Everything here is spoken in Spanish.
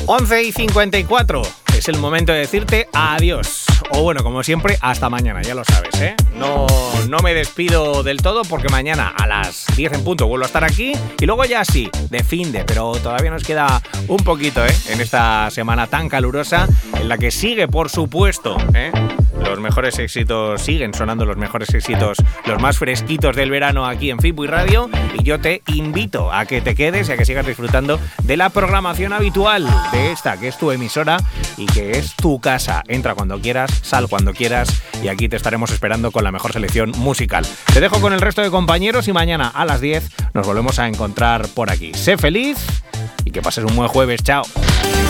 11:54. Es el momento de decirte adiós. O bueno, como siempre, hasta mañana, ya lo sabes, ¿eh? No me despido del todo porque mañana a las 10 en punto vuelvo a estar aquí y luego ya sí, de finde, pero todavía nos queda un poquito, en esta semana tan calurosa en la que sigue, por supuesto, los mejores éxitos, siguen sonando los mejores éxitos, los más fresquitos del verano aquí en Fitbuy Radio, y yo te invito a que te quedes y a que sigas disfrutando de la programación habitual de esta, que es tu emisora y que es tu casa. Entra cuando quieras, sal cuando quieras y aquí te estaremos esperando con la mejor selección musical. Te dejo con el resto de compañeros y mañana a las 10 nos volvemos a encontrar por aquí. Sé feliz y que pases un buen jueves. Chao.